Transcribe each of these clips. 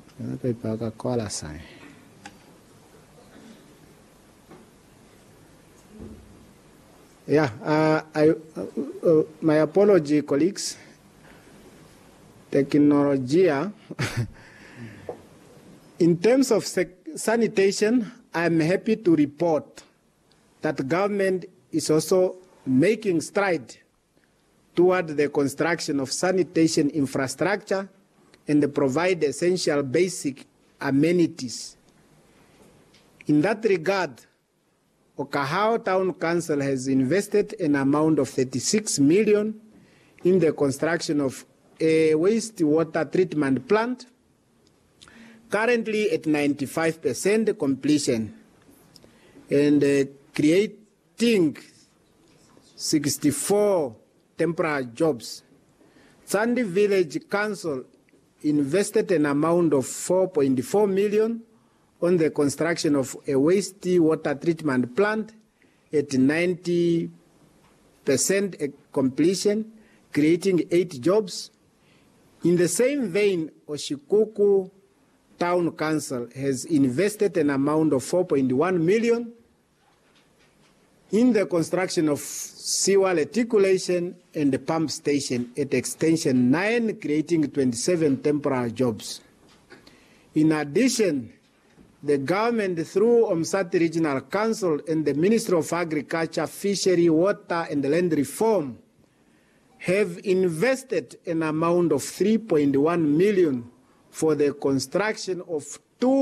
Yeah, my apology, colleagues. Technologia. In terms of sanitation, I'm happy to report that the government is also making stride toward the construction of sanitation infrastructure and provide essential basic amenities. In that regard, Okahao Town Council has invested an amount of 36 million in the construction of a wastewater treatment plant, currently at 95% completion, and creating 64 temporary jobs. Sandy Village Council invested an amount of 4.4 million on the construction of a wastewater treatment plant at 90% completion, creating 8 jobs. In the same vein, Oshikuku Town Council has invested an amount of 4.1 million in the construction of sewer reticulation and the pump station at Extension 9, creating 27 temporary jobs. In addition, the government, through Omsati Regional Council and the Ministry of Agriculture, Fishery, Water and Land Reform, have invested an amount of 3.1 million for the construction of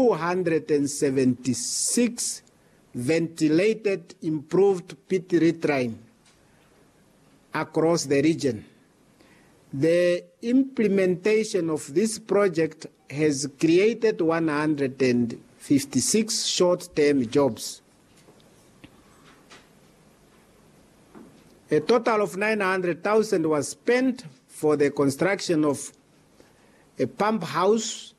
276 ventilated improved pit latrine across the region. The implementation of this project has created 156 short-term jobs. A total of 900,000 was spent for the construction of a pump house